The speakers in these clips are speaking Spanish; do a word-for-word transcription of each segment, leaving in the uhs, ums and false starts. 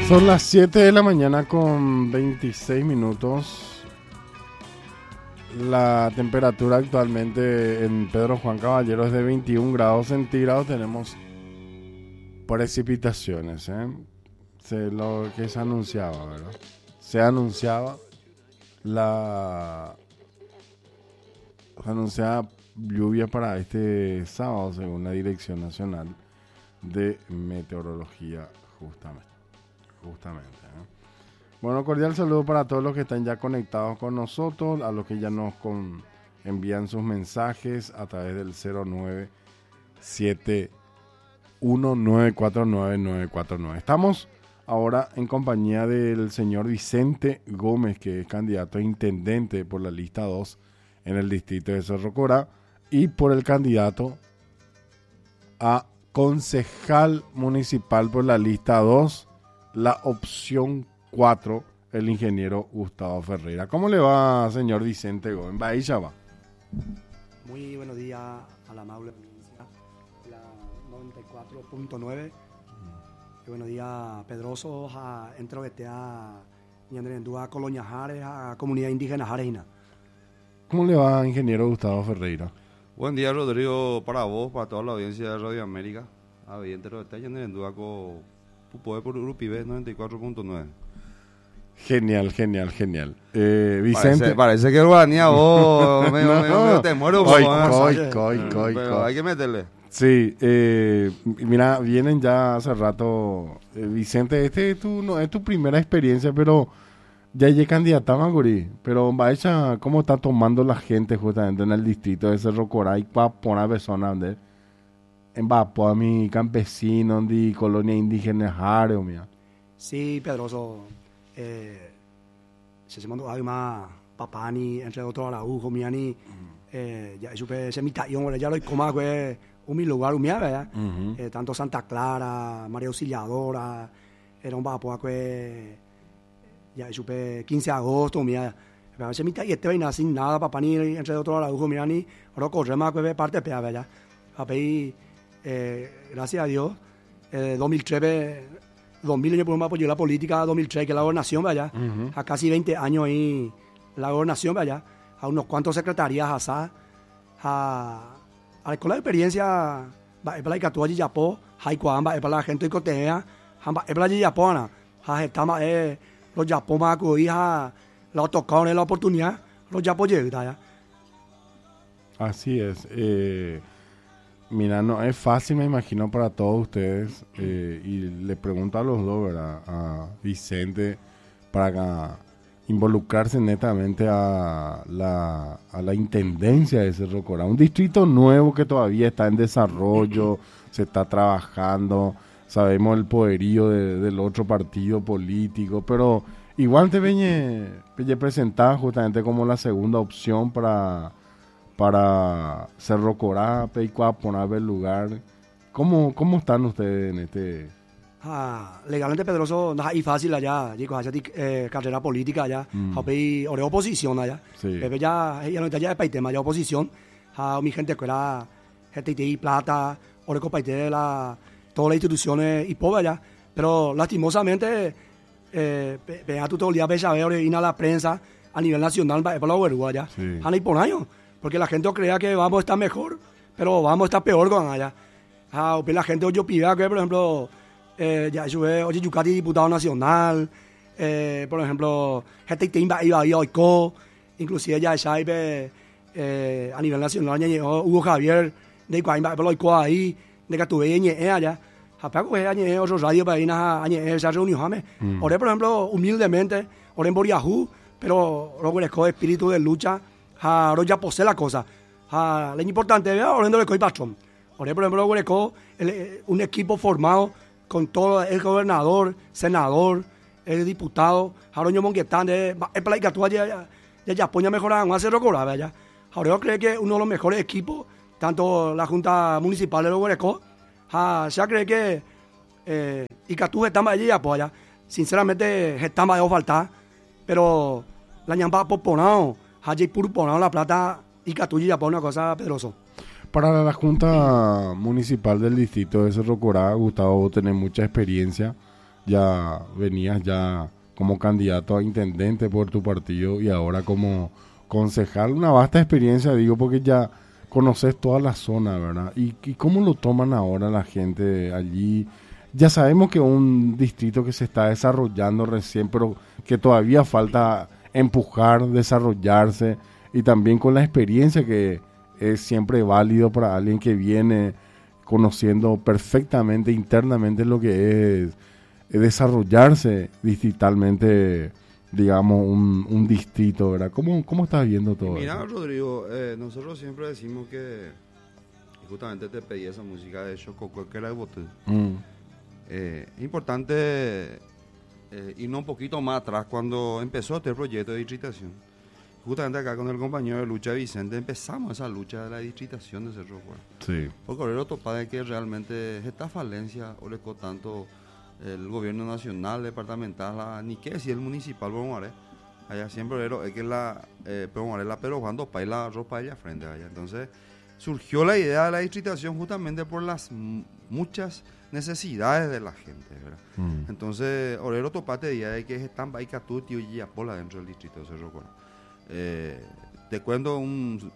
Son las siete de la mañana con veintiséis minutos. La temperatura actualmente en Pedro Juan Caballero es de veintiún grados centígrados. Tenemos precipitaciones, ¿eh? Se, lo que se anunciaba, ¿verdad? Se anunciaba la... Se anunciaba lluvia para este sábado según la Dirección Nacional de Meteorología, justamente. Justamente, ¿eh? Bueno, cordial saludo para todos los que están ya conectados con nosotros, a los que ya nos con, envían sus mensajes a través del cero nueve siete uno nueve cuatro nueve nueve cuatro nueve. Estamos ahora en compañía del señor Vicente Gómez, que es candidato a intendente por la lista dos en el distrito de Cerro Corá, y por el candidato a concejal municipal por la lista dos, la opción cuatro, el ingeniero Gustavo Ferreira. ¿Cómo le va, señor Vicente Gómez? Va, ahí ya va. Muy buenos días a la amable audiencia, la noventa y cuatro punto nueve. Mm. Buenos días, Pedroso, a Entrogetea, Ñandrendúa, Colonia Jares, a Comunidad Indígena Jarena. ¿Cómo le va, ingeniero Gustavo Ferreira? Buen día, Rodrigo, para vos, para toda la audiencia de Radio América. A ver, Entrogetea, Ñandrendúa, con Pupoe por Urupibé noventa y cuatro punto nueve. Genial, genial, genial. Eh, Vicente. Parece, parece que el guaraní a vos me, no, me, me, me te muero. Coy, vos, coy, ¿eh? coy, coy, Pero coy. hay que meterle. Sí, eh, mira, vienen ya hace rato. Eh, Vicente, este es tu, no, es tu primera experiencia, pero ya llegué candidata a Gurí. Pero vaya, ¿cómo está tomando la gente justamente en el distrito de Cerro Corá y para poner personas donde en Bapo a mi campesino de colonia indígena Jare, mía? Sí, Pedroso. Eh, se se mandó más papani, entre otros Araujo, miani. Mm. Eh, ya supe se mitad yo ya lo coma que un mi lugar, un mía, ¿verdad? Uh-huh. Eh, tanto Santa Clara, María Auxiliadora, era un Bapo que ya supe quince de agosto, mía. Pero se mitad y este vaina sin nada, papani, entre otros Araujo, miani. Ahora corre más que parte de ¿verdad? Papi. Eh, gracias a Dios, eh, dos mil tres, dos mil años por más apoyé la política, dos mil tres, que es la gobernación, vaya, uh-huh. A casi veinte años ahí, la gobernación, vaya, a unos cuantos secretarías, a, a, a la escuela de experiencia, va, es para la Icatúa y Yapó, Jaicuamba, es para la gente de Cotea, es para la Yapona, estamos, eh, los Yapó más que hija, los tocaron en la oportunidad, los Yapó llegan, ya. Así es, eh. Mira, no es fácil, me imagino, para todos ustedes, eh, y le pregunto a los dos, ¿verdad? A Vicente, para involucrarse netamente a la, a la intendencia de Cerro Corá, un distrito nuevo que todavía está en desarrollo, se está trabajando, sabemos el poderío de, del otro partido político, pero igual te veñe, veñe presentar justamente como la segunda opción para... para Cerro Corá, Peicuá, poner el lugar. ¿Cómo, ¿Cómo están ustedes en este...? Ah, legalmente, Pedroso, no es fácil allá, chicos, hacer eh, carrera política allá, mm. Hay oposición allá, sí. Pero ya, ya no está ya de tema, ya oposición, a mi gente que era gente de plata, oreco paite de la, todas las instituciones y pobre allá, pero lastimosamente, eh, vea tú todo el día, ves a ver, ir a la prensa a nivel nacional, para la vergüenza allá, sí. A por año. Porque la gente crea que vamos a estar mejor, pero vamos a estar peor con allá. Ah, la gente oye pide que, por ejemplo, eh, ya sube, oye Yucati diputado nacional, eh, por ejemplo, gente que iba iba iba hoy, inclusive ya sabe eh, a nivel nacional ya llegó Hugo Javier de Coaimba, pero hoy ahí de que tuve ñe allá. Apago que añe otro radio para ir a añe esa reunión, jame. Ore, por ejemplo, humildemente, ore en Boriajú, pero luego el espíritu de lucha. Ahora ya posee la cosa. Lo importante es orando el patrón. Ahora, por ejemplo, un equipo formado con todo el gobernador, senador, el diputado. Ahora yo monguetán es para que tú ya ya apoya mejorar más Cerro Corá, ¿verdad? Ahora yo creo que uno de los mejores equipos, tanto la Junta Municipal de Loguereco, se cree que eh, y que tú estás allí apoya. Sinceramente, estamos de falta, pero la ñamba poponao. Hay puro poner la plata y Catuya ya pone una cosa, Pedroso. Para la Junta Municipal del Distrito de Cerro Corá, Gustavo, vos tenés mucha experiencia ya venías ya como candidato a intendente por tu partido y ahora como concejal, una vasta experiencia, digo, porque ya conoces toda la zona, ¿verdad? ¿Y, y cómo lo toman ahora la gente allí? Ya sabemos que es un distrito que se está desarrollando recién, pero que todavía falta empujar, desarrollarse, y también con la experiencia que es siempre válido para alguien que viene conociendo perfectamente internamente lo que es, es desarrollarse distritalmente, digamos, un, un distrito, ¿verdad? ¿Cómo, cómo estás viendo todo Mira, eso? Rodrigo, eh, nosotros siempre decimos que, justamente te pedí esa música de Chococo, que era de Botel. Mm. Eh, es importante eh, irnos un poquito más atrás cuando empezó este proyecto de distritación. Justamente acá con el compañero de lucha Vicente empezamos esa lucha de la distritación de Cerro Corá. Sí. Porque Obrero topa de que realmente esta falencia o le co tanto el gobierno nacional, departamental, la, ni qué decir el municipal, Pomoaré. Allá siempre Obrero es que la eh, Pomoaré la pero cuando pa y la ropa allá frente allá. Entonces surgió la idea de la distritación justamente por las m- muchas necesidades de la gente, ¿verdad? Mm. Entonces Obrero topate día de que están Baicatuti y Yapola dentro del distrito de Cerro Corá. Eh, te cuento un,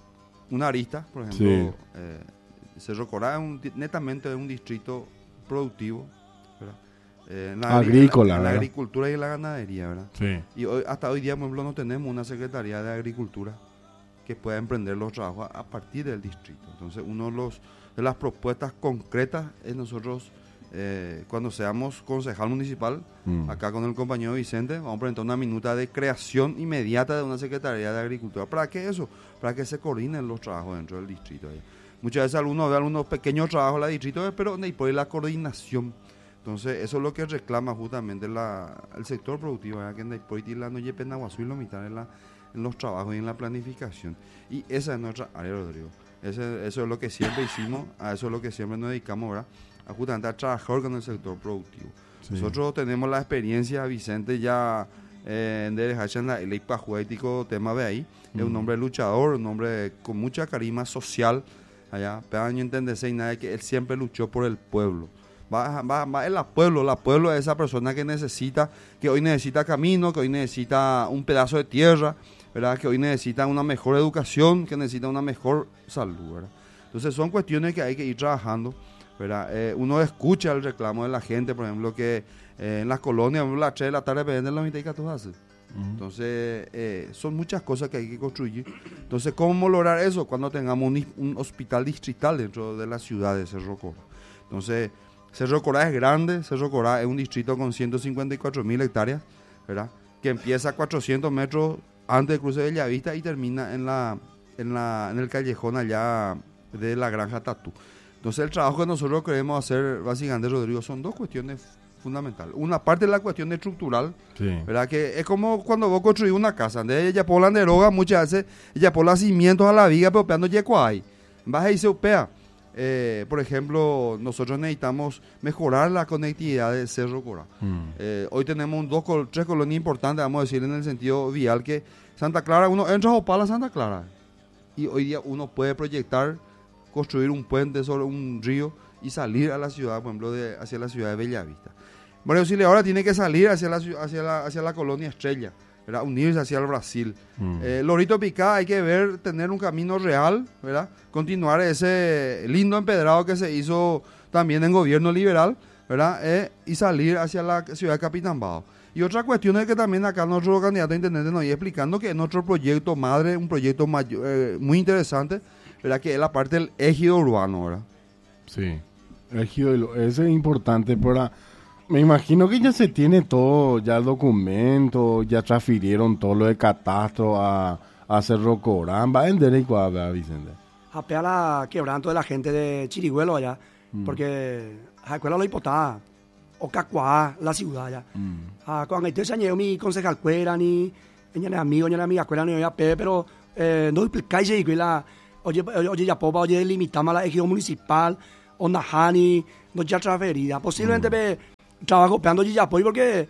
una arista, por ejemplo, Sí. eh, Cerro Corá es un, netamente un distrito productivo, ¿verdad? Eh, en la, Agrícola, en la, en la ¿verdad? agricultura y la ganadería, ¿verdad? Sí. Y hoy, hasta hoy día, por ejemplo, no tenemos una Secretaría de Agricultura que pueda emprender los trabajos a, a partir del distrito. Entonces, uno de, los, de las propuestas concretas es nosotros, eh, cuando seamos concejal municipal, Mm. acá con el compañero Vicente, vamos a presentar una minuta de creación inmediata de una Secretaría de Agricultura. ¿Para qué eso? Para que se coordinen los trabajos dentro del distrito. Allá. Muchas veces algunos ven algunos pequeños trabajos en el distrito, pero no hay por ahí la coordinación. Entonces, eso es lo que reclama justamente la, el sector productivo, ¿verdad? Que no hay por ahí la no lleve Nahuazú y lo mitad en, la, en los trabajos y en la planificación. Y esa es nuestra área, Rodrigo. Ese, eso es lo que siempre hicimos, a eso es lo que siempre nos dedicamos, ¿verdad? A justamente a trabajar con el sector productivo. Sí. Nosotros tenemos la experiencia, Vicente ya eh, en derecho en la ley pajuético, tema de ahí, mm. es un hombre luchador, un hombre con mucha carisma social, allá, pero año entenderse y nada, que él siempre luchó por el pueblo. Va, va, va en la pueblo, la pueblo es esa persona que necesita, que hoy necesita camino, que hoy necesita un pedazo de tierra, ¿verdad? Que hoy necesita una mejor educación, que necesita una mejor salud, ¿verdad? Entonces son cuestiones que hay que ir trabajando, ¿verdad? Eh, uno escucha el reclamo de la gente, por ejemplo, que eh, en las colonias, a las tres de la tarde venden la mitad y catorce hace. Uh-huh. Entonces, eh, son muchas cosas que hay que construir. Entonces, ¿cómo lograr eso? Cuando tengamos un, un hospital distrital dentro de la ciudad de Cerro Corá. Entonces, Cerro Corá es grande, Cerro Corá es un distrito con ciento cincuenta y cuatro mil hectáreas, ¿verdad? Que empieza a cuatrocientos metros antes del cruce de Bellavista y termina en, la, en, la, en el callejón allá de la granja Tatú. Entonces el trabajo que nosotros queremos hacer básicamente, Rodrigo, son dos cuestiones fundamentales. Una parte es la cuestión estructural, sí. ¿verdad? Que es como cuando vos construís una casa, donde ella ponen de roga, muchas veces ella pone cimientos a la viga, pero peando yeco ahí. Vas ahí se upea. Eh, por ejemplo, nosotros necesitamos mejorar la conectividad de Cerro Corá. Mm. Eh, hoy tenemos un, dos, tres colonias importantes, vamos a decir, en el sentido vial, que Santa Clara, uno entra a Opala, Santa Clara, y hoy día uno puede proyectar construir un puente sobre un río y salir a la ciudad, por ejemplo, de, hacia la ciudad de Bellavista. Bueno, si ahora tiene que salir hacia la, hacia la, hacia la colonia Estrella, ¿verdad? Unirse hacia el Brasil. Mm. Eh, Lorito Picá hay que ver, tener un camino real, ¿verdad? Continuar ese lindo empedrado que se hizo también en gobierno liberal, ¿verdad? Eh, y salir hacia la ciudad de Capitambao. Y otra cuestión es que también acá nuestro candidato a intendente nos iba explicando que nuestro proyecto madre, un proyecto mayor, eh, muy interesante, ¿verdad? Que es la parte del ejido urbano, ¿verdad? Sí, ejido, ese es importante para... Me imagino que ya se tiene todo, ya el documento, ya transfirieron todo lo de catastro a, a Cerro Corá. Va a vender y cuál, Vicente. Apea la quebranto de la gente de Chirigüelo allá, mm. porque a escuela lo hipotaba, o Cacuá, la ciudad allá. Mm. A cuando entonces se añadió mi concejal cuera, ni ni amigo, ni amiga cuera, ni a pe, pero eh, no explicáis y la oye, oye, ya popa, oye, limitamos la ejido municipal, o Najani, no ya transferida. Posiblemente mm. ve, trabajo peando Yillapoy porque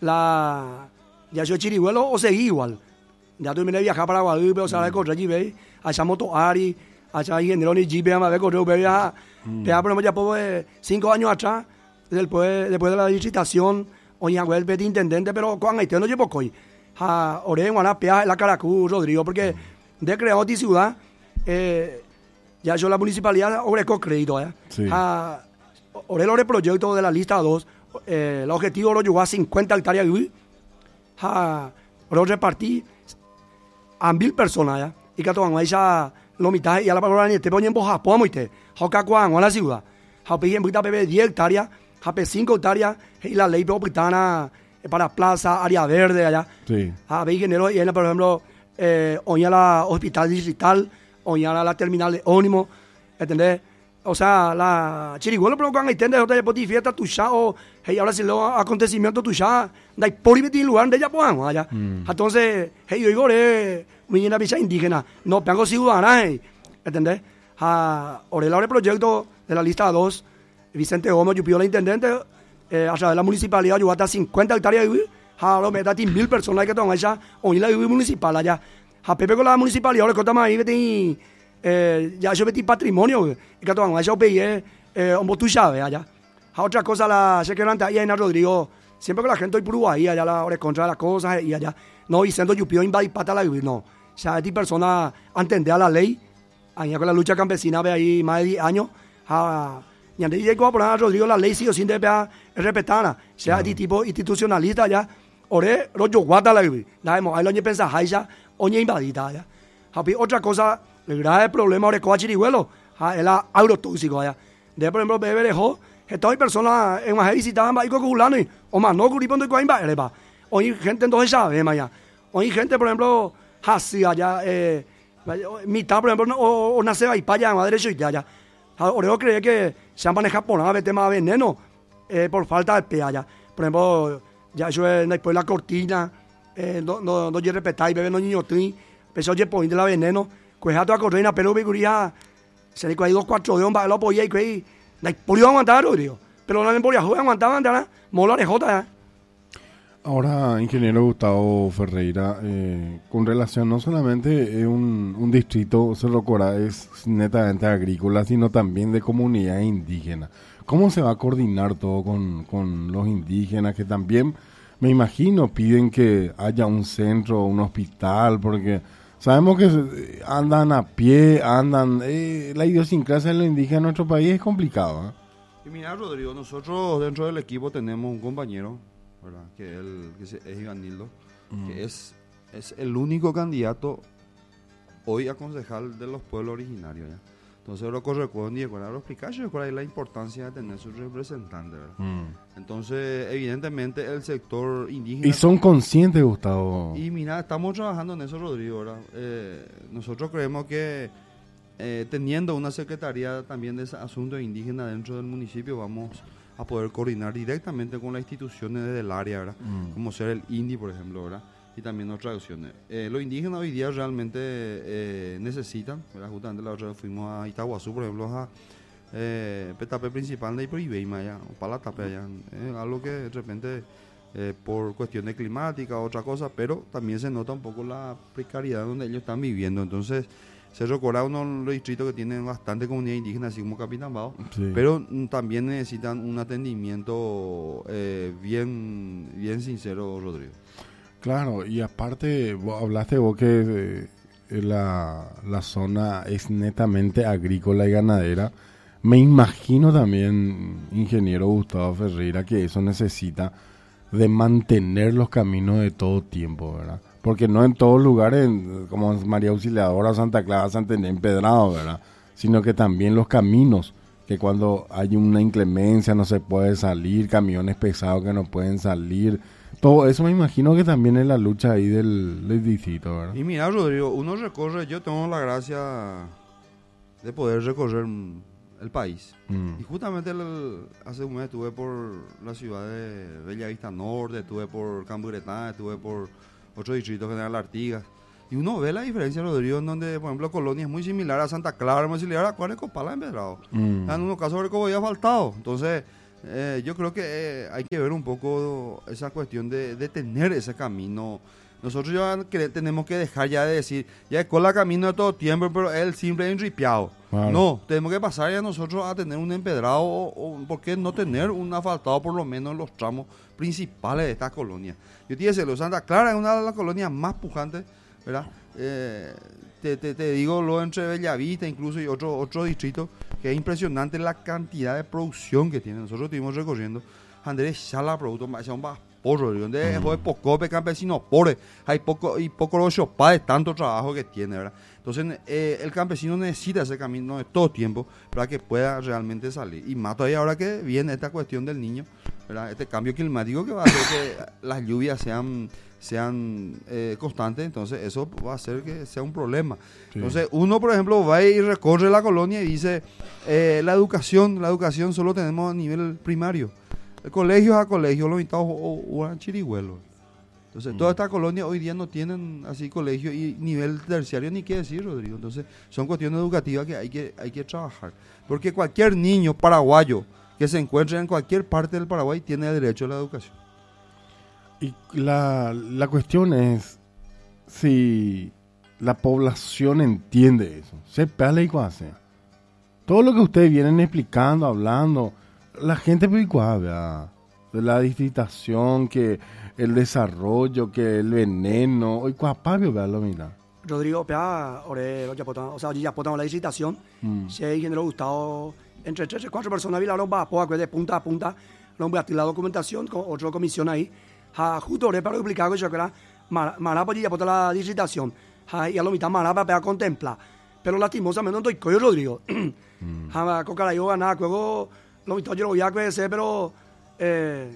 la ya soy Chirigüelo o seguí igual. Ya terminé de viajar para Guadalupe, o sea, de correr allí, ve, allá Motoari, allá ingeniero ni Jeep, a ver, correr, ve, ya, ya, por ejemplo, ya por cinco años atrás, después, después de la licitación, hoy en el intendente, pero cuando hay no llevo coi, a Ore, Guanapea, la Caracú, Rodrigo, porque de creado de ciudad, eh, ya yo la municipalidad ofrezco crédito, ¿eh? Sí. A Ore, Ore proyecto de la lista dos, eh, el objetivo lo llegó a cincuenta hectáreas de a Ore repartí a mil personas, ¿ya? Y que toman ahí ya lo mitad, y a la palabra ni te ponen en Japón, ¿viste? Hoka Juan, la ciudad. Hape en Buita Pepe diez hectáreas, Hape cinco hectáreas, y la ley metropolitana para plaza, área verde allá. Sí. Hape ingeniero, y en, por ejemplo, eh, oña la hospital digital, oña la, la terminal de ónimo, ¿entendés? O sea, la chiriguelo, pero cuando hay tende, otra de fiesta, tu ya, o, hey, ahora si los acontecimientos tu ya, da por ir en lugar de ella, pues, allá. Mm. Entonces, hey, yo digo, eh, mi una bicha indígena, no, tengo ciudadana, ¿entendés? A Orela, el proyecto de la lista dos, Vicente Gómez, yo pido la intendente, eh, a través de la municipalidad, yo hasta cincuenta hectáreas de vivir, a lo meta mil personas que toman allá, o en la vivir municipal allá. A Pepe con la municipalidad, ahora que más ahí, que eh, ya yo metí patrimonio, y que toman allá, pegué, eh, un botu llave allá. A otra cosa, la secretaria ahí en Rodrigo, siempre que la gente hoy por Uruguay, allá la hora contra las cosas, y allá, no, Vicente, yo pido invadir pata la vivir, no. O sea, esta persona entender a la ley, allá con la lucha campesina, ve ahí más de diez años, a, y antes de poner a Rodrigo la ley sí o sí debe respetar, sea de tipo institucionalista ya, ore, rollo guata la vivir, la hemos, ahí lo que pensar, ahí ya, oye invadita ya. Otra cosa, el grave problema ahora es con chirigüelo, es la agrotóxico allá. De por ejemplo, bebe dejó, estas personas en una visita, y con culano, o más no, curipondo y con invadere, va. Hoy gente entonces sabe, ya. Hoy gente, por ejemplo, así allá, eh, mitad, por ejemplo, o, o nace ahí para allá, madre derecho y ya. Ahora yo creo que se han manejado por nada, tema de veneno, eh, por falta de pea ya. Por ejemplo, ya yo después la cortina, eh, no, no, no, yo respetar y bebé no niño tri, empezó a poner de la veneno, cueja toda cortina, pero figuría, se le cae dos, cuatro de un lo apoyé y que la polio aguantar, digo. Pero no le podía jugar, aguantaba, aguantaba, mola de jota ya. Ahora, ingeniero Gustavo Ferreira, eh, con relación no solamente es un, un distrito, Cerro Corá es netamente agrícola, sino también de comunidad indígena. ¿Cómo se va a coordinar todo con, con los indígenas que también, me imagino, piden que haya un centro, un hospital, porque sabemos que andan a pie, andan, eh, la idiosincrasia de los indígenas en nuestro país es complicado, ¿eh? Y mira, Rodrigo, nosotros dentro del equipo tenemos un compañero, ¿verdad? Que, él, que es Iván Nildo, mm. que es, es el único candidato hoy a concejal de los pueblos originarios, ¿ya? Entonces lo corresponde a explicar cuál es la importancia de tener su representante, ¿verdad? Mm. Entonces, evidentemente, el sector indígena... ¿Y son conscientes, Gustavo? Y mira, estamos trabajando en eso, Rodrigo, ¿verdad? Eh, nosotros creemos que eh, teniendo una secretaría también de asuntos indígenas dentro del municipio, vamos a poder coordinar directamente con las instituciones del área, ¿verdad? Mm. Como ser el I N D I, por ejemplo, ¿verdad? Y también otras opciones. Eh, los indígenas hoy día realmente eh, necesitan, ¿verdad? Justamente la otra vez fuimos a Itaguazú, por ejemplo, a eh, Petape principal de Iproibeima allá, o Palatape allá, eh, algo que de repente eh, por cuestiones climáticas, otra cosa, pero también se nota un poco la precariedad donde ellos están viviendo. Entonces, Cerro Corá es uno de los distritos que tienen bastante comunidad indígena, así como Capitambao, sí. Pero mm, también necesitan un atendimiento eh, bien, bien sincero, Rodrigo. Claro, y aparte, vos hablaste vos que eh, la, la zona es netamente agrícola y ganadera. Me imagino también, ingeniero Gustavo Ferreira, que eso necesita de mantener los caminos de todo tiempo, ¿verdad? Porque no en todos lugares, como María Auxiliadora, Santa Clara, Santander, empedrado, ¿verdad? Sino que también los caminos, que cuando hay una inclemencia no se puede salir, camiones pesados que no pueden salir. Todo eso me imagino que también es la lucha ahí del, del distrito, ¿verdad? Y mira, Rodrigo, uno recorre, yo tengo la gracia de poder recorrer el país. Mm. Y justamente el, hace un mes estuve por la ciudad de Bellavista Norte, estuve por Camburetá, estuve por otro distrito, General Artigas. Y uno ve la diferencia, Rodrigo, en donde, por ejemplo, Colonia es muy similar a Santa Clara, muy similar a Cuares Copala empedrado. Mm. En unos casos, como había faltado. Entonces, eh, yo creo que eh, hay que ver un poco esa cuestión de, de tener ese camino Nosotros ya que, tenemos que dejar ya de decir, ya es con la camino de todo tiempo, pero él siempre es enripiado. Claro. No, tenemos que pasar ya nosotros a tener un empedrado, o, o ¿por qué no tener un asfaltado por lo menos en los tramos principales de esta colonia? Yo te decía, Santa Clara es una de las colonias más pujantes, ¿verdad? Eh, te, te, te digo lo entre Bellavista incluso y otro, otro distrito, que es impresionante la cantidad de producción que tiene. Nosotros estuvimos recorriendo Andrés Chala, producto más un porro, donde mm. es poco campesino pobre, hay poco y poco lo chopa de tanto trabajo que tiene, ¿verdad? Entonces eh, el campesino necesita ese camino de todo tiempo para que pueda realmente salir. Y más todavía ahora que viene esta cuestión del niño, ¿verdad? Este cambio climático que va a hacer que las lluvias sean sean eh, constantes, entonces eso va a hacer que sea un problema. Sí. Entonces uno, por ejemplo, va y recorre la colonia y dice, eh, la educación, la educación solo tenemos a nivel primario. El colegio es a colegio, los invitados o, o a chirigüelos. Entonces, mm. todas estas colonias hoy día no tienen así colegio y nivel terciario, ni qué decir, Rodrigo. Entonces, son cuestiones educativas que hay que, hay que trabajar. Porque cualquier niño paraguayo que se encuentre en cualquier parte del Paraguay tiene derecho a la educación. Y la, la cuestión es si la población entiende eso. Se pele y hace. Todo lo que ustedes vienen explicando, hablando, la gente picuada, de la distritación, que el desarrollo, que el veneno, hoy cuapabio, vea lo mira. Rodrigo, pea, ore, o sea, ya potamos la distritación, mm. si hay género gustado, entre tres y cuatro personas, vi la rompa, de punta a punta, lo voy a tirar la documentación, con otra comisión ahí, ha, justo ore para explicar que yo creo, marapa ya potamos la distritación, ha, y a lo mitad marapa para contemplar, pero lastimosamente no estoy coyo, Rodrigo, ha, con cara yo ganar, juego, lo mismo yo lo voy a crecer, pero eh,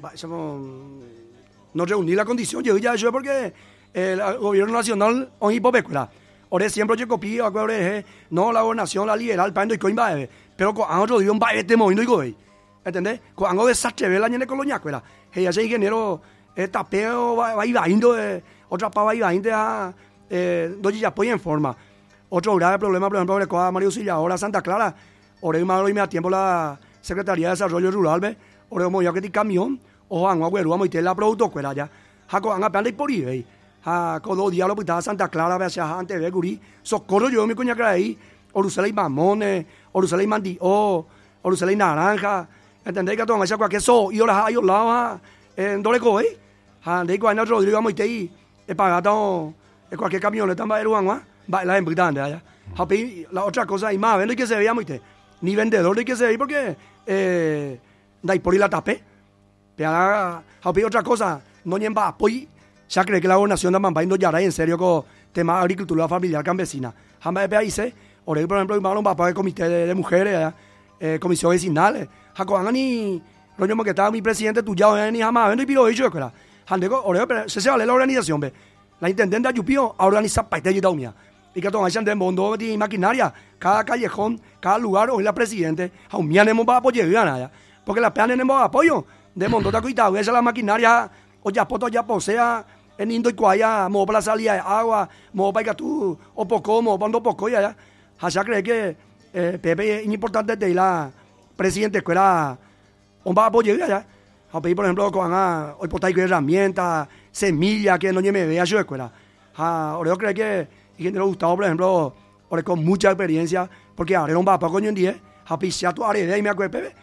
no reuní la condición, yo ya eso porque el gobierno nacional hoy popecula. Ahora siempre yo copio, no la gobernación, la liberal, para no coin bae, pero con otro dio un bae este moviendo y goy. ¿Entendés? Con algo desastre ve la ñene colonia cuela. Ella ese ingeniero eh, tapeo va iba indo otra pava iba indo a eh doy ya pues en forma. Otro grave problema, por ejemplo, con Mario Silla, ahora Santa Clara, ahora más hoy me da tiempo la Secretaría de Desarrollo Rural, ve. Ahora mo ya que ti camión, o han agüero, vamos y la producto cuela ya. Ha con han apande por ahí. Ha con dos días lo pitaba Santa Clara, ve hacia antes de guri. Socorro yo mi coña ahí. Orusela y mamones, Orusela y mandi, o Orusela y naranja. ¿Entendés que todo me cualquier so y ahora hay lava en dole coi. Ha de cuando Rodrigo vamos y te he pagado cualquier camioneta va eruan va. Va la importante allá. Ha la otra cosa y más, vendo que se veía muy te. Ni vendedor de que se ve porque eh dai por ahí la tapé. Pero ha otra cosa, no ñemba apoy. Ya cree que la gobernación de Mambay no yará en serio con tema de agricultura familiar campesina. Jamás de dice, por ejemplo, un papá del comité de, de mujeres, eh, comisión vecinales. Jacoban ni no yo que estaba mi presidente tuyo ni jamás vendo y piro dicho escuela. Handego, oreo, pero se se vale la organización, ve. La intendente Ayupío a organizar paite y taumia. Y que toman de mundo de maquinaria, cada callejón, cada lugar, hoy la presidente, aún ya no va a apoyar ya. Porque la peana no va apoyo. De mundo está cuidado, esa es la maquinaria, o ya poto ya posea, en Indo y Cuaya, mo para la salida de agua, mo para que tú, o poco, mo para poco ya, ya. Haya cree que eh, Pepe es importante de la presidente escuela, o va a apoyar ya. A pedir, por ejemplo, con a, hoy por ahí herramientas, semillas, que no me vea su escuela. Ahora yo creo que, y que nos Gustavo, por ejemplo, ahora con mucha experiencia, porque ahora un papá coño en día, a pisar tu área y me acuerdo, Pepe.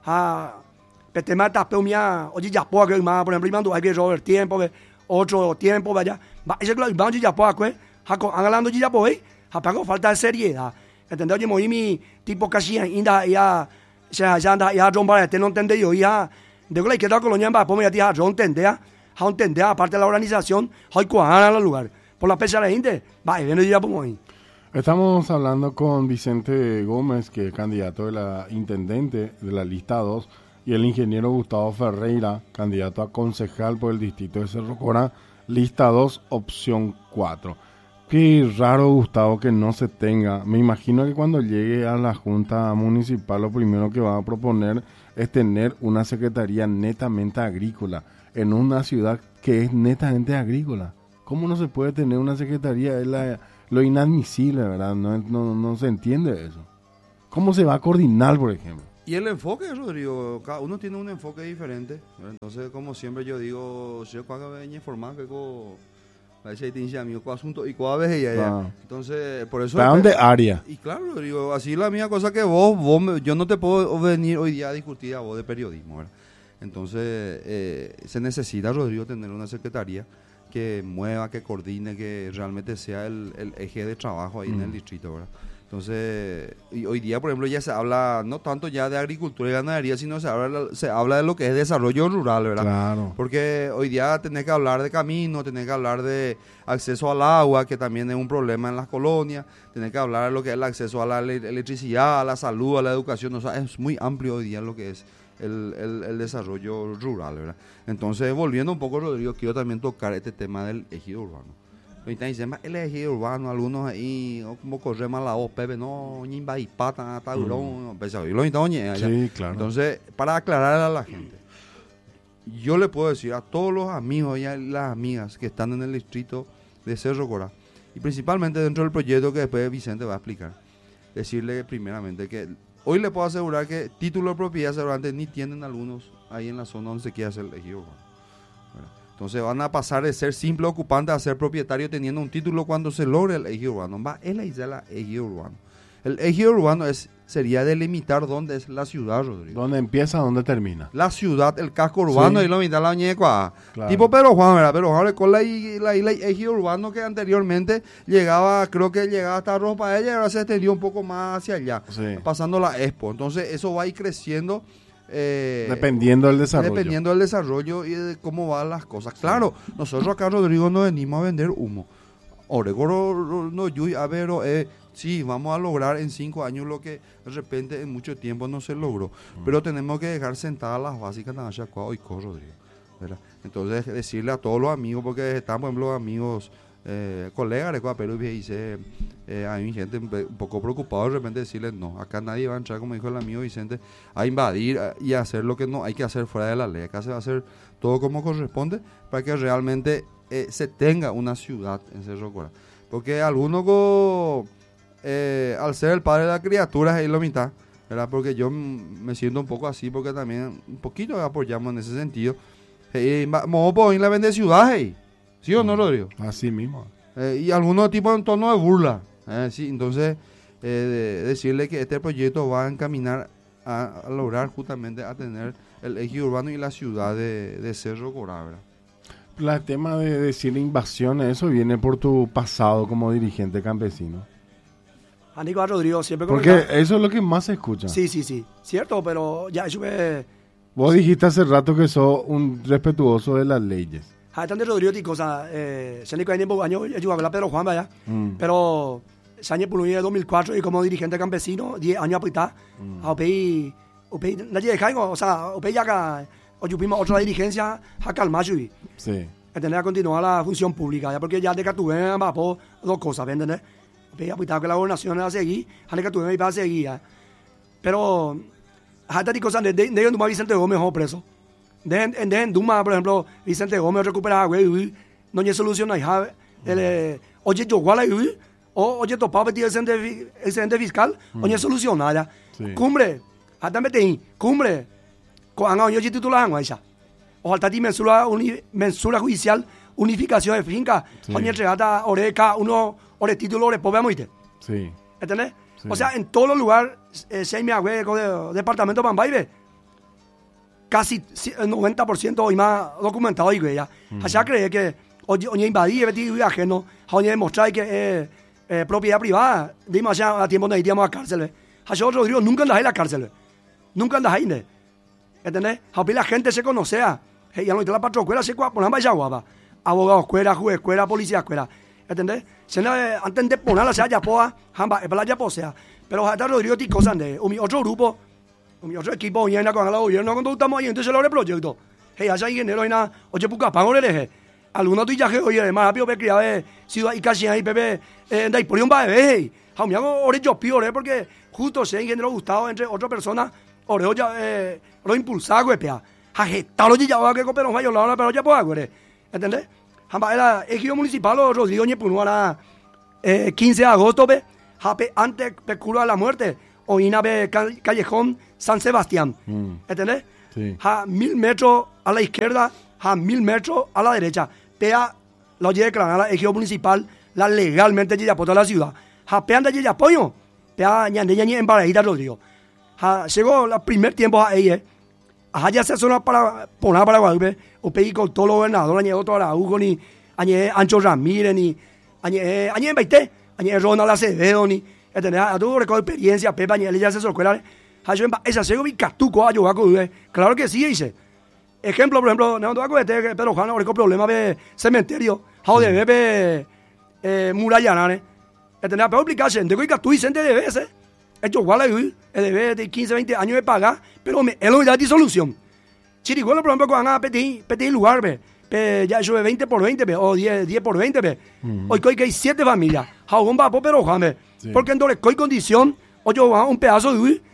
A tema de tapeo mía, oye, ya puedo que más, por ejemplo, y mando, hay que robar tiempo, otro tiempo, vaya. Ese es lo que vamos ya puedo que, hablando ya puedo, a pago falta de seriedad. ¿Entendés? Oye, moví mi tipo casi ainda, ya, ya, ya anda, ya, John Barrett, no entendí yo, ya, de que la izquierda colonia, para poner a ti, a John entender, a entender, aparte de la organización, hay cuadrar el lugar. Por la pecha de la gente, va, y viene ya por ahí. Estamos hablando con Vicente Gómez, que es candidato de la intendente de la lista dos, y el ingeniero Gustavo Ferreira, candidato a concejal por el distrito de Cerro Corá, lista dos, opción cuatro. Qué raro, Gustavo, que no se tenga. Me imagino que cuando llegue a la Junta Municipal lo primero que va a proponer es tener una secretaría netamente agrícola en una ciudad que es netamente agrícola. ¿Cómo no se puede tener una secretaría? Es la, lo inadmisible, ¿verdad? No, no, no se entiende eso. ¿Cómo se va a coordinar, por ejemplo? Y el enfoque, Rodrigo, cada uno tiene un enfoque diferente. Entonces, como siempre yo digo, yo cuando venía informar que Parece que tiene amigos con asunto y con veces y allá. Ah. Entonces, por eso... ¿Para dónde área? Y claro, Rodrigo, así es la misma cosa que vos, vos me- yo no te puedo venir hoy día a discutir a vos de periodismo, ¿verdad? Entonces, eh, se necesita, Rodrigo, tener una secretaría que mueva, que coordine, que realmente sea el, el eje de trabajo ahí mm. en el distrito, ¿verdad? Entonces, y hoy día, por ejemplo, ya se habla no tanto ya de agricultura y ganadería, sino se habla, se habla de lo que es desarrollo rural, ¿verdad? Claro. Porque hoy día tenés que hablar de camino, tenés que hablar de acceso al agua, que también es un problema en las colonias, tenés que hablar de lo que es el acceso a la electricidad, a la salud, a la educación, o sea, es muy amplio hoy día lo que es el, el, el desarrollo rural, ¿verdad? Entonces, volviendo un poco, Rodrigo, quiero también tocar este tema del ejido urbano. Ahorita dicen, el ejido urbano, algunos ahí, como corre mal la voz, Pepe, no, ñimba y pata, taurón, pesado. Y lo Sí, claro. Entonces, para aclarar a la gente, yo le puedo decir a todos los amigos y a las amigas que están en el distrito de Cerro Corá, y principalmente dentro del proyecto que después Vicente va a explicar, decirle primeramente que hoy le puedo asegurar que título de propiedad seguramente ni tienen algunos ahí en la zona donde se quiere hacer el ejido urbano. Entonces van a pasar de ser simple ocupante a ser propietario teniendo un título cuando se logre el ejido urbano. Va, es la idea del ejido urbano. El ejido urbano es, sería delimitar dónde es la ciudad, Rodrigo. ¿Dónde empieza, dónde termina? La ciudad, el casco urbano sí. y lo mitad la ñecua. Claro. Tipo Pedro Juan, ¿verdad? Pero Juan con la isla ejido urbano que anteriormente llegaba, creo que llegaba hasta Ropa ella y ahora se extendió un poco más hacia allá, sí. pasando la Expo. Entonces eso va a ir creciendo. Eh, dependiendo del desarrollo. Dependiendo del desarrollo y de cómo van las cosas. Claro, sí. Nosotros acá, Rodrigo, no venimos a vender humo. Oregoro, no, yo, a ver, eh, sí, vamos a lograr en cinco años lo que de repente en mucho tiempo no se logró. Mm. Pero tenemos que dejar sentadas las básicas de Chacuá y Co, Rodrigo, ¿verdad? Entonces, decirle a todos los amigos, porque están, por ejemplo, amigos, eh, colegas de Ecuador, Perú, y dice, eh, hay gente un poco preocupada de repente decirles, no, acá nadie va a entrar, como dijo el amigo Vicente, a invadir y a hacer lo que no hay que hacer fuera de la ley. Acá se va a hacer todo como corresponde para que realmente eh, se tenga una ciudad en Cerro Corá. Porque algunos, go, eh, al ser el padre de la criatura, es lo mitad, ¿verdad? Porque yo me siento un poco así, porque también un poquito apoyamos en ese sentido. Eh, Vamos a poner la vende ciudad, hey. ¿Sí o no, Rodrigo? Así mismo. Eh, y algunos tipos en tono de burla. Eh, sí, entonces, eh, de decirle que este proyecto va a encaminar a, a lograr justamente a tener el ejido urbano y la ciudad de, de Cerro Corá, ¿verdad? El tema de decir invasiones, eso viene por tu pasado como dirigente campesino. Aníbal Rodrigo siempre... Porque comentaba. Eso es lo que más se escucha. Sí, sí, sí. Cierto, pero ya eso me... Vos dijiste hace rato que sos un respetuoso de las leyes. Haitante Rodrigo ti cosa eh se ni cuando año yo habla Pedro Juan vaya mm. pero sañe por el dos mil cuatro y como dirigente campesino diez años apita mm. a pei o pei nadie de caigo o sea o pei ya que o yupima otra dirigencia a calmacho y sí tener a continuar la función pública ya porque ya de que tuve va por dos cosas ¿entiendes? Pei apita que la gobernación a seguir a que tuve va a seguir pero haitante cosa de de de no Vicente Gómez mejor preso. En, en, en Duma, por ejemplo, Vicente Gómez recupera güey, no hay solución ahí, el oye yo igual ahí, o oye topaba el excedente excedente fiscal, no hay solución nada. Cumbre, hasta mete cumbre, con yo yo titular en esa. O alta mensura mensura judicial, unificación de finca, no hay entregada oreca, uno ore título ore pobre muite. Sí. ¿Entendés? Sí. O sea, en todos los lugares eh, se me agüe con departamento Bambaibe. Casi el noventa por ciento y más documentado y ya. Allá mm. cree que oye oye invadir y ajeno, oye demostrar que es eh, eh, propiedad privada. Dimos allá a tiempo donde íbamos a cárcel. Allá Rodrigo nunca andas en la cárcel. Nunca andas ahí. ¿Entendés? A la gente se conocea. Y a lo que la patrocuela se por la vaya guapa. Abogado escuela, juez escuela, policía escuela. ¿Entendés? Se le antes de ponerla se haya poa, jamba, es para ya posea. Pero hasta Rodrigo ti cosas de otro grupo. Mi otro equipo viene con el gobierno cuando estamos ahí, entonces lo de proyecto. Hey, allá hay dinero y nada, oye, puca, pago el eje. Algunos tuyas que oye, más rápido que criaba ciudad y casi ahí, bebé, eh, de ahí por un bebé, hey. A mí hago ore yo piore porque justo se ingeniero Gustavo entre otras personas, ore ya, eh, lo impulsaba, güey, pea. Ajetalo ya va que cooperó mayor la pero ya puedo, güey. ¿Entendés? Jamba era ejido municipal o Rodrigo Ñepunua eh quince de agosto, ve, jape antes peculo a la muerte. O Inabe Callejón San Sebastián. Mm. ¿Entendés? Sí. A mil metros a la izquierda, a mil metros a la derecha. Pea la oye declarar la ejido municipal, la legalmente ya por toda la ciudad. Japean de ya apoyo, pea ñande ñani en Paraíta Rodrigo. Ha llegó el primer tiempo a ella, a ya se zona para poner para Guadalupe, o pedí con todos los gobernadores, añe otro Araujo, ni añe Ancho Ramírez, ni añe añe en Baité, añe Ronald Acevedo, ni entendés, a tu recuerdo experiencia, Pepe añe ya se sorcuela, ha yo en esa se vi catuco a yo claro que sí dice. Ejemplo, por ejemplo, no te acuerdas que Pedro Juan ahora con problemas de cementerio, how de bebé eh murallanane. Entendés, pero explicarse, de que tú dices de veces, esto igual el debe de quince, veinte años de pagar, pero me él no da disolución. Chiriguelo, por ejemplo, cuando van a pedir, pedir lugar, ve, pe, ya eso de veinte por veinte, ve, o diez, diez por veinte, ve. Uh-huh. Hoy que hay siete familias, jabón va por Pedro Juan, ve. Sí. Porque entonces, ¿qué condición? O yo va un pedazo de huir,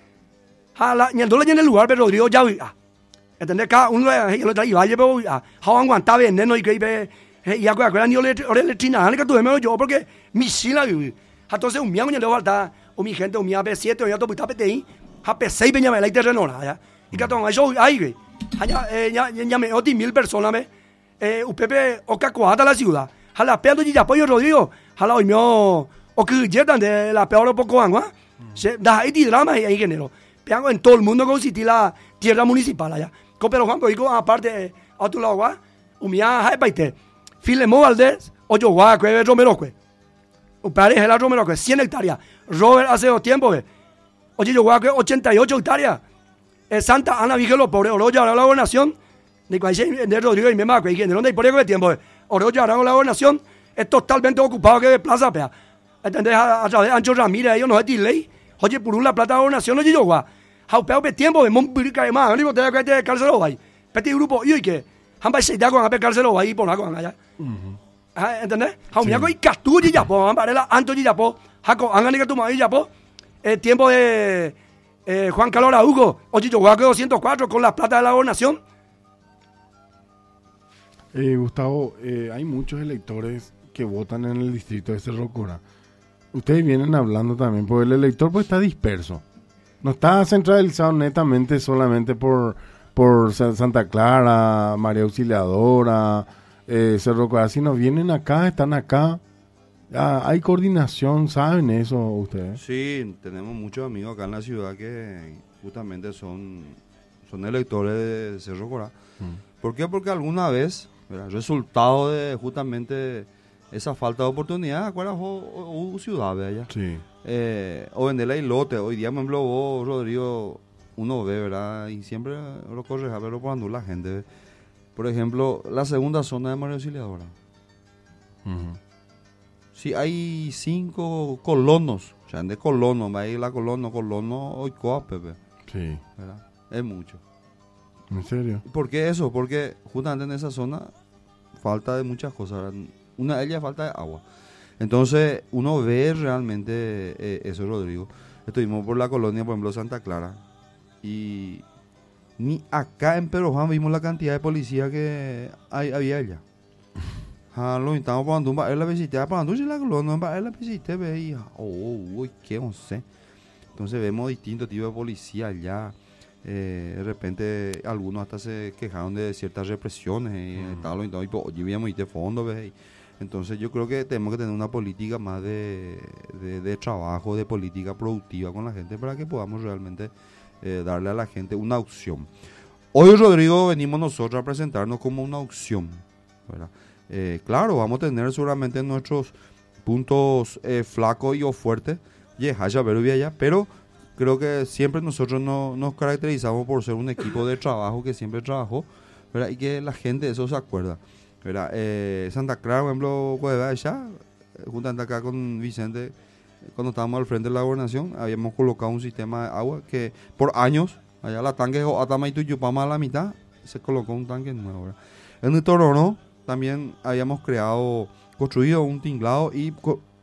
a la, ni el dólar en el lugar, pero Rodrigo ya huir. ¿Entendés? Cada uno lo trae y vaya, pero jabón aguanta veneno y que ve. Y a cualquiera ni le le trina, que tuve yo porque mi sila huir. Entonces, un miango ni le falta, o mi gente, un miango P siete, o ya todo está P T I, a P seis peña me la terreno, ya. Y que todo eso ahí, güey. Ya, ya, ya me oti mil personas, me. Eh, u Pepe, o cacuata la ciudad. A la peor de apoyo Rodrigo, a la hoy mío, o que llegan de la peor poco agua. Se da ahí drama y ahí género. Peango en todo el mundo consistí la tierra municipal allá. Pero Juan digo, aparte, a tu lado, un miango, hay paite. Filemón Valdés, o yo, guau, que Romero, que. Un pareja la Romero, que cien hectáreas. Robert hace dos tiempos, ve. Oye, yo, guau, que ochenta y ocho hectáreas. Eh, Santa Ana, dije los pobres, Oro ya ahora la gobernación. Ni cuál es de Rodrigo y mi mamá, que dije, ¿de dónde hay por el tiempo? Oro ya ahora la gobernación es totalmente ocupado que de plaza, pea. ¿Entendés? A, a través de Ancho Ramírez, ellos no es ley. Oye, por un la plata de gobernación, oye, yo, guau. Jaupeo, pe tiempo, de Monpirica de más. No digo, te da que te cárcel o vai. Petit grupo, y que. Han va a ser de agua, a cárcel o vai, por la con allá. ¿Entendés? Jaumiaco y Castú y Yapo, han varela Anto y Yapo, Jaco, han ganado tu madre y Yapo. El tiempo de eh, Juan Carlos Araujo, oye, yo voy a doscientos cuatro con la plata de la gobernación. Eh, Gustavo, eh, hay muchos electores que votan en el distrito de Cerro Corá. Ustedes vienen hablando también, porque el elector pues está disperso. No está centralizado netamente solamente por, por Santa Clara, María Auxiliadora, eh, Cerro Corá, sino vienen acá, están acá. Ah, hay coordinación, ¿saben eso ustedes? Sí, tenemos muchos amigos acá en la ciudad que justamente son, son electores de Cerro Corá. Mm. ¿Por qué? Porque alguna vez, ¿verdad? Resultado de justamente esa falta de oportunidad, ¿acuerdas? O, o, o ciudad, ¿verdad? Sí. Eh, o vender la islote. Hoy día, por ejemplo, vos, Rodrigo, uno ve, ¿verdad? Y siempre lo corre a verlo por andar la gente. ¿Ve? Por ejemplo, la segunda zona de María Auxiliadora. Uh-huh. Sí, hay cinco colonos. O sea, de colonos, ahí la colono, colono, hoy coa, Pepe. Sí. ¿Verdad? Es mucho. ¿En serio? ¿Por qué eso? Porque justamente en esa zona falta de muchas cosas. ¿Verdad? Una de ellas es falta de agua. Entonces, uno ve realmente eh, eso, Rodrigo. Estuvimos por la colonia, por ejemplo, Santa Clara. Y ni acá en Pedro Juan vimos la cantidad de policía que hay, había allá. Ah, lo estamos pagando un bar, la visité, pagando si la colonia, la visité, veía. Oh, uy, qué no sé. Entonces vemos distintos tipos de policía allá. Eh, de repente algunos hasta se quejaron de ciertas represiones y mm. tal, y todo, y pues, oye, veíamos de fondo, ¿ves? Entonces yo creo que tenemos que tener una política más de, de, de trabajo, de política productiva con la gente para que podamos realmente eh, darle a la gente una opción. Hoy, Rodrigo, venimos nosotros a presentarnos como una opción, ¿verdad? Eh, claro, vamos a tener seguramente nuestros puntos eh, flacos y o fuertes, y allá, allá, pero creo que siempre nosotros no, nos caracterizamos por ser un equipo de trabajo que siempre trabajó, ¿verdad? Y que la gente de eso se acuerda. Eh, Santa Clara, por ejemplo, allá, juntamente acá con Vicente, cuando estábamos al frente de la gobernación, habíamos colocado un sistema de agua que por años, allá la tanque o Atama y Tuyupama a la mitad, se colocó un tanque nuevo, ¿verdad? En el Torono también habíamos creado, construido un tinglado y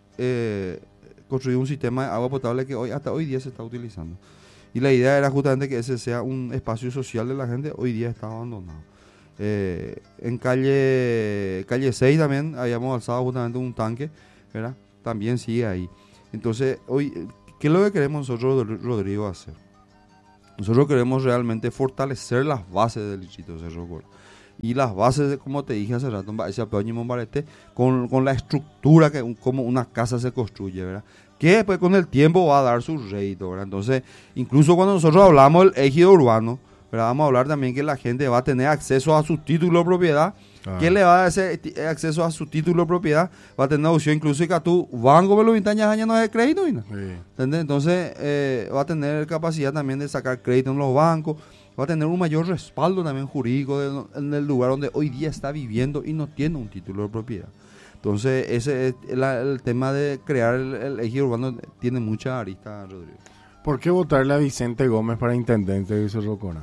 eh, construido un sistema de agua potable que hoy hasta hoy día se está utilizando. Y la idea era justamente que ese sea un espacio social de la gente, hoy día está abandonado. Eh, en calle calle seis también habíamos alzado justamente un tanque, ¿verdad? También sigue ahí. Entonces, hoy, ¿qué es lo que queremos nosotros, Rodrigo, hacer? Nosotros queremos realmente fortalecer las bases del distrito de Cerro Corá. y las bases, como te dije hace rato, con, con la estructura que como una casa se construye, ¿verdad? Que después con el tiempo va a dar su rédito, ¿verdad? Entonces, incluso cuando nosotros hablamos del ejido urbano, ¿verdad? Vamos a hablar también que la gente va a tener acceso a su título de propiedad. Ah. ¿Quién le va a dar ese acceso a su título de propiedad? Va a tener opción incluso que tu banco me lo vintañas años no es de crédito, ¿no? Sí. Entonces, eh, va a tener capacidad también de sacar crédito en los bancos. Va a tener un mayor respaldo también jurídico de, en el lugar donde hoy día está viviendo y no tiene un título de propiedad. Entonces, ese es el, el tema de crear el, el ejido urbano, tiene mucha arista, Rodrigo. ¿Por qué votarle a Vicente Gómez para intendente de Cerro Corá?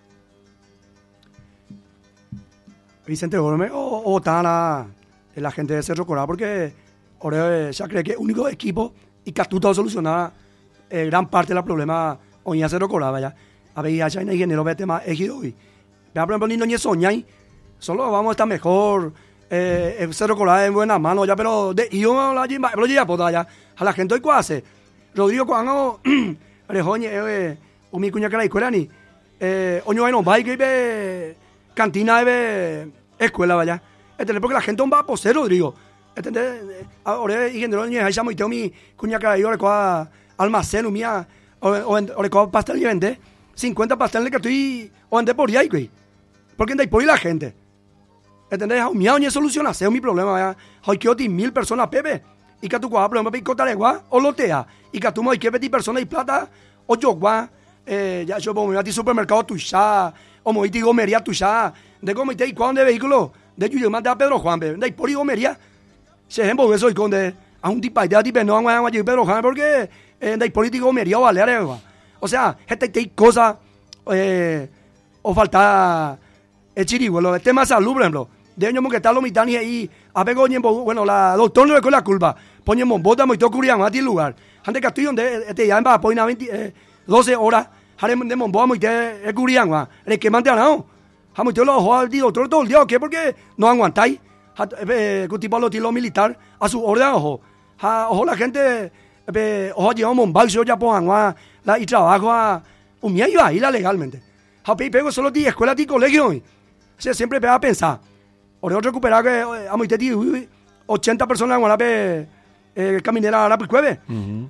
Vicente Gómez o, o votar a la gente de Cerro Corá porque ahora ya cree que el único equipo y que tú todo solucionar eh, gran parte de los problemas hoy en Cerro Corá, vaya. A ver, ya en el ingeniero ve tema ejido hoy. Por ejemplo, ni no ni soñáis, solo vamos a estar mejor. Eh, el Cerro Corá en buena mano ya, pero de yo la jimba, pero ya puedo ya. A la gente hoy qué hace. Rodrigo cuando rejoñe eh o mi cuña que la escuela ni eh oño hay no va que ve cantina de escuela vaya. Entender porque la gente va a poseer, Rodrigo. Entender ahora ingeniero ni hay chamo y tengo mi cuña que yo le coa almacén mía o o le coa pastel y vende cincuenta pasteles que estoy o ande por ahí, güey. Porque anda por ahí la gente. ¿Entendés? Mi año soluciona, ese es mi problema, ¿verdad? Hoy quiero mil personas, Pepe. Y que tú cojas, por ejemplo, picota de gua o lotea. Y que tú me que pedir personas y plata o yo gua. Eh, ya yo voy a ti supermercado tuya. O me voy a gomería tuya. De comité y cuando de vehículo. De yo manda a Pedro Juan, Pepe. De por ahí gomería. Se ejemplo, eso y con de. A un tipo de tipo no van a ir Pedro Juan porque. De por ahí gomería o valer, o sea, gente hay cosas. Eh, o falta. El chirigüelo, el tema de salud, por ejemplo. De año que está lo mitad y ahí, a ver, bueno, la doctora no le con la culpa. Ponemos bota, muy todo curián, a ti el lugar. Antes que estoy donde este ya en va a doce horas, haremos de monboa, muy te curián, va. El que mande a no. Hamos te lo ojo al doctor todo el día, ¿qué? Porque no aguantáis. Con tipo lo tiro militar, a su orden, ojo. Ojo, la gente, ojo, llevamos un balso, ya pongan, y trabajo a un mía iba a ir legalmente. Happy pego solo ti, escuela ti, colegio. O sea, siempre me va a pensar. Ahora recuperar que a mi teti ochenta personas en la eh, caminera a la jueves.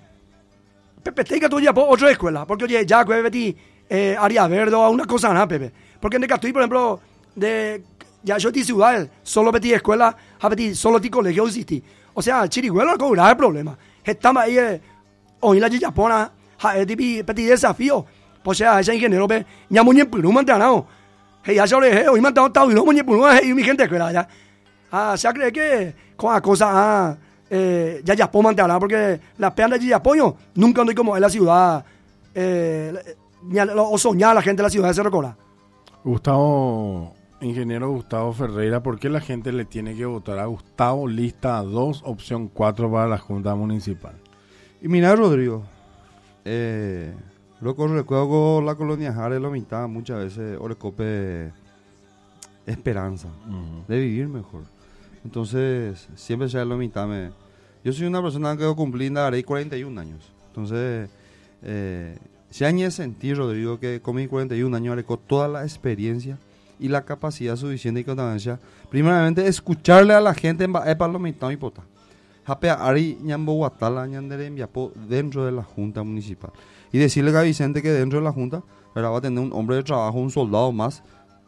Pepe, te que tú ya por otra escuela, porque oye, ya que veti eh, área verde o una cosa nada, Pepe. Porque en el Castilla, por ejemplo, de ya yo ti ciudad, solo veti escuela, a veti solo ti colegio existí. O sea, chirigüelo no cobrar el problema. Estamos ahí, eh, hoy la chillapona, ja, es petit desafío. Pues sea, ese ingeniero ve, ya muy en Perú, mantenado. Ya yo le dije, hoy me han dado todo y no me y mi gente que ya. Ah, se cree que con la cosa, ah, eh, ya ya puedo mantener, porque las peas de Yapoño nunca ando como en la ciudad, eh, o soñar la gente de la ciudad de Cerro Corá. Gustavo, ingeniero Gustavo Ferreira, ¿por qué la gente le tiene que votar a Gustavo lista dos, opción cuatro para la Junta Municipal? Y mira, Rodrigo, eh... Loco, recuerdo la colonia Jare, lo mitad, muchas veces Orecope esperanza uh-huh. de vivir mejor. Entonces, siempre ya lo mitad me... Yo soy una persona que cumplí en la Arey cuarenta y un años. Entonces, eh, si hay que sentir, Rodrigo, que con mis cuarenta y un años Areco toda la experiencia y la capacidad suficiente y constancia, primeramente, escucharle a la gente en Baepa lo mitad y pota. Japea Ari Ñambo Guatala Ñandere Enviapo dentro de la Junta Municipal. Y decirle a Vicente que dentro de la Junta ¿verdad? Va a tener un hombre de trabajo, un soldado más,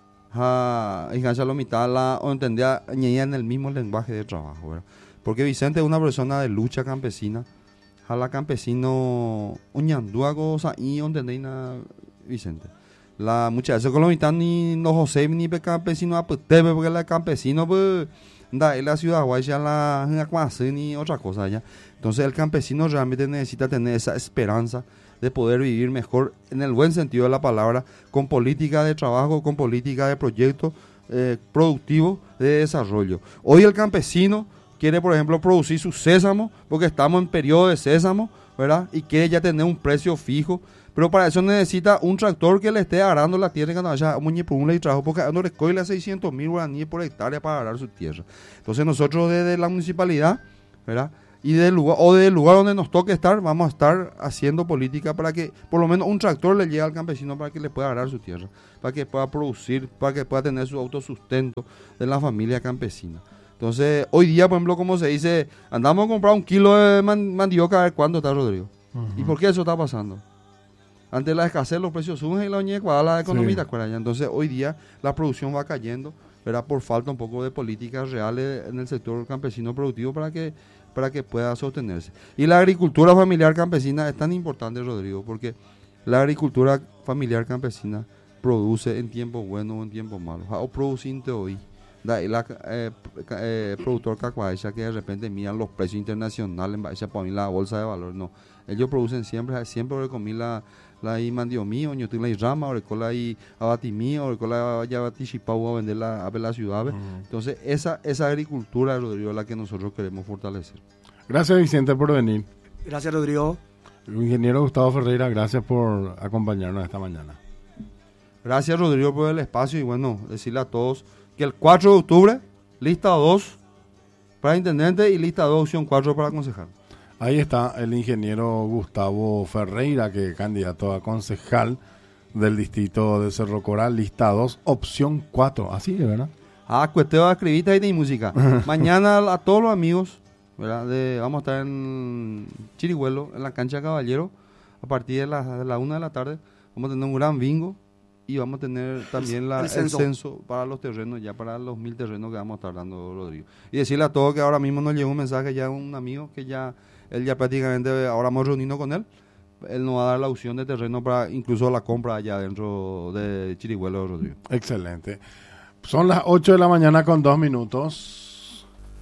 y a la mitad la, o entendía en el mismo lenguaje de trabajo, ¿verdad? Porque Vicente es una persona de lucha campesina, a la campesino uñandúa cosa y entendéis Vicente. La muchas veces con la mitad ni no José ni pe campesino a putebe porque la campesino pues da en la ciudad guaya la la ni otra cosa ya. Entonces el campesino realmente necesita tener esa esperanza de poder vivir mejor en el buen sentido de la palabra, con política de trabajo, con política de proyecto eh, productivo de desarrollo. Hoy el campesino quiere, por ejemplo, producir su sésamo, porque estamos en periodo de sésamo, ¿verdad? Y quiere ya tener un precio fijo, pero para eso necesita un tractor que le esté arando la tierra cuando haya un por un trabajo, porque no le coge seiscientos mil guaraníes por hectárea para arar su tierra. Entonces nosotros desde la municipalidad, ¿verdad? y del lugar, o del lugar donde nos toque estar, vamos a estar haciendo política para que por lo menos un tractor le llegue al campesino para que le pueda arar su tierra, para que pueda producir, para que pueda tener su autosustento de la familia campesina. Entonces, hoy día, por ejemplo, como se dice, andamos a comprar un kilo de man- mandioca a ver cuándo está, Rodrigo. Uh-huh. ¿Y por qué eso está pasando? Ante la escasez, los precios suben y la doña Ecuador, la economía, sí. ¿Te Entonces, hoy día, la producción va cayendo, ¿verdad? Por falta un poco de políticas reales en el sector campesino productivo para que para que pueda sostenerse. Y la agricultura familiar campesina es tan importante, Rodrigo, porque la agricultura familiar campesina produce en tiempo bueno o en tiempo malo. O producinte hoy. La, la eh, eh, productor cacuacha que de repente miran los precios internacionales, vaya poner la bolsa de valor. No, ellos producen siempre, siempre comí la la y mandiomí, o yo tengo la rama, o la y abatimí, o la ya batishipau a vender la a la ciudad. Uh-huh. Entonces, esa esa agricultura, Rodrigo, es la que nosotros queremos fortalecer. Gracias, Vicente, por venir. Gracias, Rodrigo. El ingeniero Gustavo Ferreira, gracias por acompañarnos esta mañana. Gracias, Rodrigo, por el espacio y bueno, decirle a todos que el cuatro de octubre, lista dos para intendente y lista dos, opción cuatro para concejal. Ahí está el ingeniero Gustavo Ferreira, que es candidato a concejal del distrito de Cerro Coral, lista dos, opción cuatro. Así es, ¿verdad? Ah, cuestión de escribita y de música. Mañana a todos los amigos, ¿verdad? De, vamos a estar en Chirihuelo, en la cancha Caballero, a partir de la, de la una de la tarde. Vamos a tener un gran bingo y vamos a tener también la, el, censo. el censo para los terrenos, ya para los mil terrenos que vamos a estar dando, Rodrigo. Y decirle a todos que ahora mismo nos llegó un mensaje ya de un amigo que ya... Él ya prácticamente, ahora hemos reunido con él, él nos va a dar la opción de terreno para incluso la compra allá dentro de Chirihuelo, Rodrigo. Excelente. Son las ocho de la mañana con dos minutos.